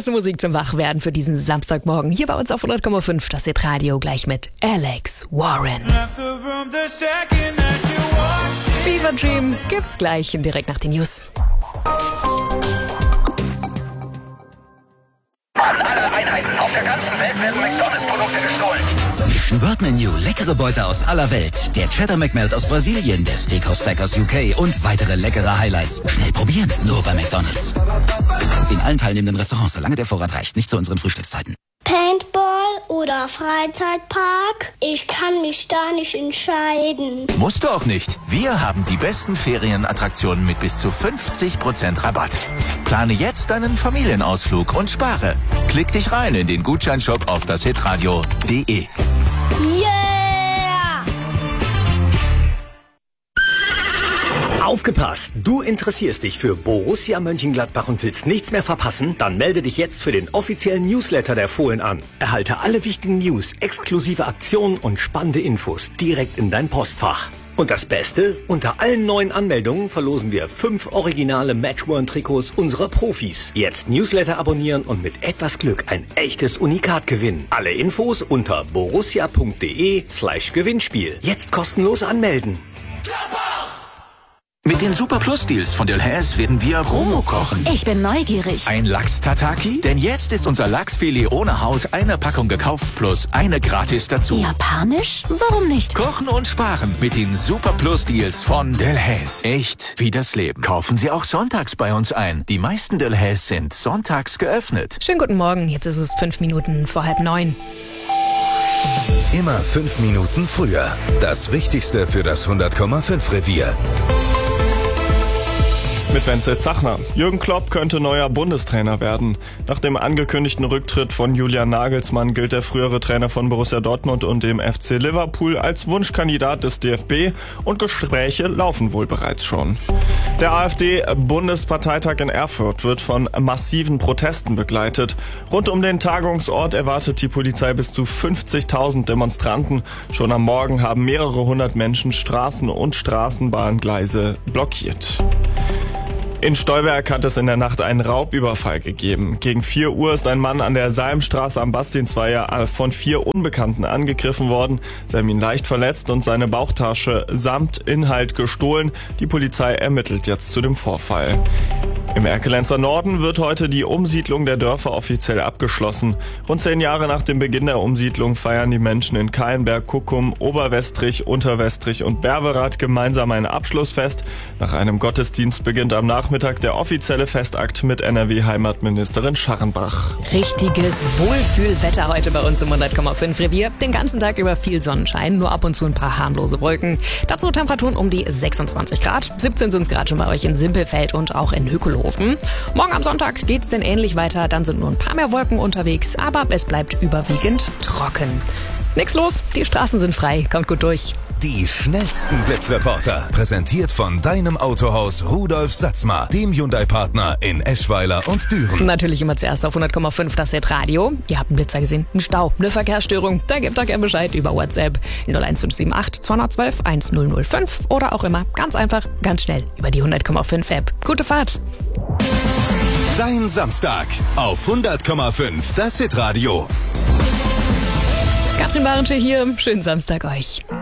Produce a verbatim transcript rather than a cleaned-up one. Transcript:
beste Musik zum Wachwerden für diesen Samstagmorgen. Hier bei uns auf hundert Komma fünf, das Hit-Radio, gleich mit Alex Warren. Fever Dream gibt's gleich direkt nach den News. An alle Einheiten auf der ganzen Welt werden McDonalds-Produkte gestohlen. Mission World Menu, leckere Beute aus aller Welt. Der Cheddar McMelt aus Brasilien, der Steakhouse Stack aus U K und weitere leckere Highlights. Schnell probieren, nur bei McDonalds. In allen teilnehmenden Restaurants, solange der Vorrat reicht, nicht zu unseren Frühstückszeiten. Paintball oder Freizeitpark? Ich kann mich da nicht entscheiden. Musst du auch nicht. Wir haben die besten Ferienattraktionen mit bis zu fünfzig Prozent Rabatt. Plane jetzt deinen Familienausflug und spare. Klick dich rein in den Gutscheinshop auf das hitradio punkt de. Yeah! Aufgepasst! Du interessierst dich für Borussia Mönchengladbach und willst nichts mehr verpassen? Dann melde dich jetzt für den offiziellen Newsletter der Fohlen an. Erhalte alle wichtigen News, exklusive Aktionen und spannende Infos direkt in dein Postfach. Und das Beste? Unter allen neuen Anmeldungen verlosen wir fünf originale Matchworn-Trikots unserer Profis. Jetzt Newsletter abonnieren und mit etwas Glück ein echtes Unikat gewinnen. Alle Infos unter borussia.de slash Gewinnspiel. Jetzt kostenlos anmelden. Mit den Super Plus Deals von Delhaize werden wir Promo kochen. Ich bin neugierig. Ein Lachs-Tataki? Denn jetzt ist unser Lachsfilet ohne Haut eine Packung gekauft plus eine gratis dazu. Japanisch? Warum nicht? Kochen und sparen mit den Super Plus Deals von Delhaize. Echt wie das Leben. Kaufen Sie auch sonntags bei uns ein. Die meisten Delhaize sind sonntags geöffnet. Schönen guten Morgen, jetzt ist es fünf Minuten vor halb neun. Immer fünf Minuten früher. Das Wichtigste für das hundert Komma fünf Revier. Mit Wenzel Zachner. Jürgen Klopp könnte neuer Bundestrainer werden. Nach dem angekündigten Rücktritt von Julian Nagelsmann gilt der frühere Trainer von Borussia Dortmund und dem F C Liverpool als Wunschkandidat des D F B und Gespräche laufen wohl bereits schon. Der AfD-Bundesparteitag in Erfurt wird von massiven Protesten begleitet. Rund um den Tagungsort erwartet die Polizei bis zu fünfzigtausend Demonstranten. Schon am Morgen haben mehrere hundert Menschen Straßen und Straßenbahngleise blockiert. In Stolberg hat es in der Nacht einen Raubüberfall gegeben. Gegen vier Uhr ist ein Mann an der Salmstraße am Bastiensweiher von vier Unbekannten angegriffen worden. Sie haben ihn leicht verletzt und seine Bauchtasche samt Inhalt gestohlen. Die Polizei ermittelt jetzt zu dem Vorfall. Im Erkelenzer Norden wird heute die Umsiedlung der Dörfer offiziell abgeschlossen. Rund zehn Jahre nach dem Beginn der Umsiedlung feiern die Menschen in Kahlenberg, Kuckum, Oberwestrich, Unterwestrich und Berverath gemeinsam ein Abschlussfest. Nach einem Gottesdienst beginnt am Nachmittag der offizielle Festakt mit N R W-Heimatministerin Scharrenbach. Richtiges Wohlfühlwetter heute bei uns im hundert Komma fünf Revier. Den ganzen Tag über viel Sonnenschein, nur ab und zu ein paar harmlose Wolken. Dazu Temperaturen um die sechsundzwanzig Grad. siebzehn sind es gerade schon bei euch in Simpelfeld und auch in Hückelhofen. Morgen am Sonntag geht's denn ähnlich weiter. Dann sind nur ein paar mehr Wolken unterwegs, aber es bleibt überwiegend trocken. Nix los, die Straßen sind frei. Kommt gut durch. Die schnellsten Blitzreporter. Präsentiert von deinem Autohaus Rudolf Satzmar, dem Hyundai-Partner in Eschweiler und Düren. Natürlich immer zuerst auf hundert Komma fünf das Hit-Radio. Ihr habt einen Blitzer gesehen, einen Stau, eine Verkehrsstörung. Da gebt doch gerne Bescheid über WhatsApp null eins fünf sieben acht zwei eins zwei eins null null fünf oder auch immer ganz einfach, ganz schnell über die hundert Komma fünf App. Gute Fahrt! Dein Samstag auf hundert Komma fünf das Hit-Radio. Katrin Barensche hier. Schönen Samstag euch.